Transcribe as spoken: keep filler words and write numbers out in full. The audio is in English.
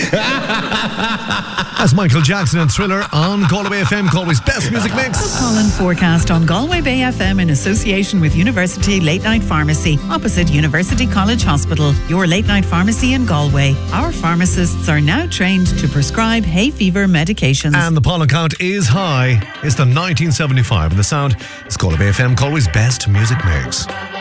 That's Michael Jackson and Thriller on Galway Bay F M, Galway's best music mix. The pollen forecast on Galway Bay F M in association with University Late Night Pharmacy, opposite University College Hospital, your late night pharmacy in Galway. Our pharmacists are now trained to prescribe hay fever medications. And the pollen count is high. It's the nineteen seventy-five, and the sound is Galway Bay F M, Galway's best music mix.